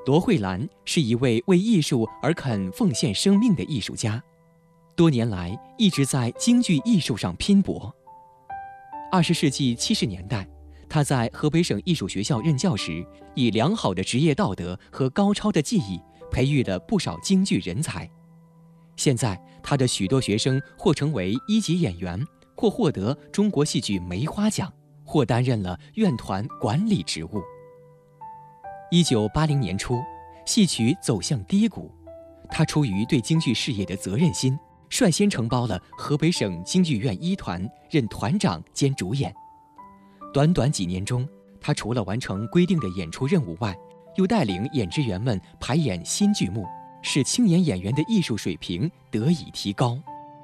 罗慧兰是一位为艺术而肯奉献生命的艺术家，多年来一直在京剧艺术上拼搏。20世纪70年代，他在河北省艺术学校任教时，以良好的职业道德和高超的技艺，培育了不少京剧人才。现在，他的许多学生或成为一级演员，或获得中国戏剧梅花奖，或担任了院团管理职务。1980年初，戏曲走向低谷，他出于对京剧事业的责任心，率先承包了河北省京剧院一团，任团长兼主演。短短几年中，他除了完成规定的演出任务外，又带领演职员们排演新剧目，使青年演员的艺术水平得以提高。